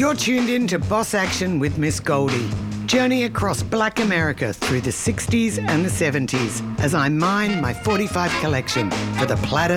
You're tuned in to Boss Action with Miss Goldie. Journey across Black America through the 60s and the 70s as I mine my 45 collection for the platter